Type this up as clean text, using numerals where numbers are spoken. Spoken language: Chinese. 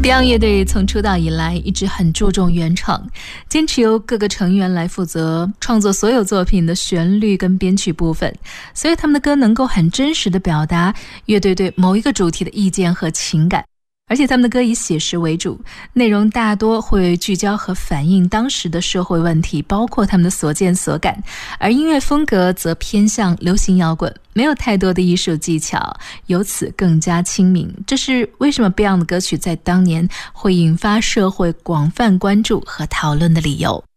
Beyond 乐队从出道以来一直很注重原创，坚持由各个成员来负责创作所有作品的旋律跟编曲部分，所以他们的歌能够很真实地表达乐队对某一个主题的意见和情感。而且他们的歌以写实为主，内容大多会聚焦和反映当时的社会问题，包括他们的所见所感。而音乐风格则偏向流行摇滚，没有太多的艺术技巧，由此更加亲民。这是为什么 Beyond 的歌曲在当年会引发社会广泛关注和讨论的理由。